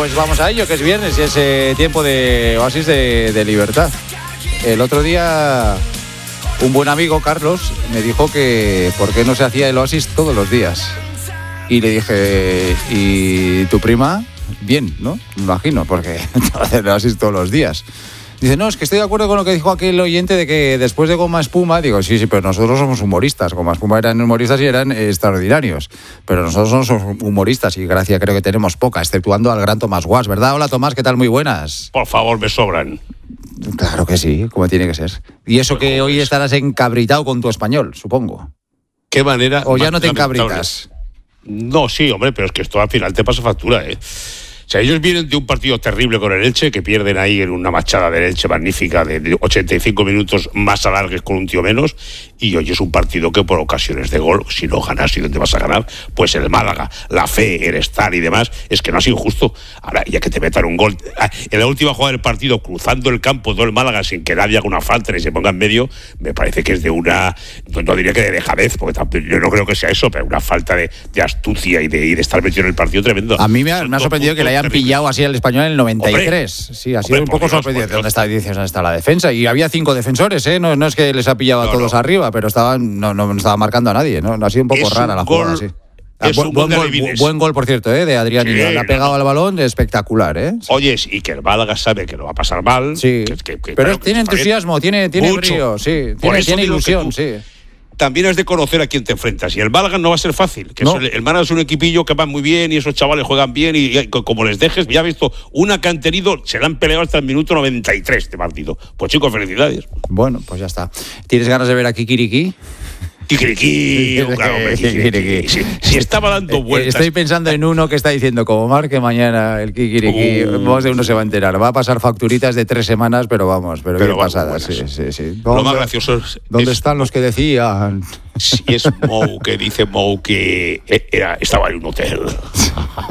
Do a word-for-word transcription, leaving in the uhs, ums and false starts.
pues vamos a ello, que es viernes y es eh, tiempo de oasis de, de libertad. El otro día un buen amigo, Carlos, me dijo que por qué no se hacía el oasis todos los días. Y le dije, ¿y tu prima? Bien, ¿no? Me imagino, porque hacer el oasis todos los días. Dice, no, es que estoy de acuerdo con lo que dijo aquel oyente de que después de Goma Espuma, digo, sí, sí, pero nosotros somos humoristas. Goma Espuma eran humoristas y eran eh, extraordinarios. Pero nosotros somos humoristas y gracia creo que tenemos poca, exceptuando al gran Tomás Guas, ¿verdad? Hola, Tomás, ¿qué tal? Muy buenas. Por favor, me sobran. Claro que sí, como tiene que ser. Y eso Pero que hoy es... estarás encabritado con tu español, supongo. ¿Qué manera? O ya no te encabritas. No, sí, hombre, pero es que esto al final te pasa factura, ¿eh? O sea, ellos vienen de un partido terrible con el Elche, que pierden ahí en una machada del Elche magnífica de ochenta y cinco minutos más alargues con un tío menos, y hoy es un partido que por ocasiones de gol, si no ganas, ¿y dónde vas a ganar? Pues el Málaga, la fe, el estar y demás, es que no es injusto. Ahora, ya que te metan un gol, en la última jugada del partido, cruzando el campo todo el Málaga sin que nadie haga una falta ni se ponga en medio, me parece que es de una, no, no diría que de dejadez, porque tampoco, yo no creo que sea eso, pero una falta de, de astucia y de, y de estar metido en el partido tremendo. A mí me ha, me ha sorprendido que le hayan pillado así al Español en el noventa y tres. Hombre, sí, ha sido hombre, un poco sorprendente. ¿Dónde está, dices, ¿dónde está la defensa? Y había cinco defensores, ¿eh? No, no es que les ha pillado no, a todos no. arriba, pero estaban, no, no estaba marcando a nadie, ¿no? Ha sido un poco es rara un la jugada, sí. Ah, buen, buen, gol, buen gol, por cierto, ¿eh? De Adrián. Sí, le ha pegado no. al balón, espectacular, ¿eh? Sí. Oye, y que el Málaga sabe que lo va a pasar mal. Sí, que, que, que, pero es, tiene entusiasmo, tiene, tiene brío, sí. Tiene, tiene ilusión, sí. También has de conocer a quién te enfrentas. Y el Málaga no va a ser fácil. Que no. el, el Málaga es un equipillo que va muy bien y esos chavales juegan bien y, y como les dejes, ya has visto, una que han tenido, se la han peleado hasta el minuto noventa y tres de partido. Pues chicos, felicidades. Bueno, pues ya está. ¿Tienes ganas de ver a Kikiriki? Kikiriki, claro, hombre, Kikiriki. Si, si estaba dando vueltas. Estoy pensando en uno que está diciendo, como marque mañana el Kikiriki, uh, más de uno se va a enterar. Va a pasar facturitas de tres semanas, pero vamos, pero, pero bien pasadas. Sí, sí, sí. Lo más gracioso es... ¿Dónde es, están los que decían? Si es Mou, que dice Mou que era, estaba en un hotel.